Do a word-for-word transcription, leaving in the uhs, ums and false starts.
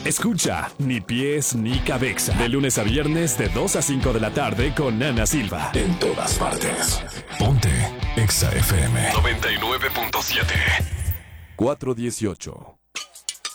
Escucha Ni Pies ni Cabeza. De lunes a viernes de dos a cinco de la tarde con Ana Silva. En todas partes. Ponte Exa F M noventa y nueve punto siete. cuatro dieciocho.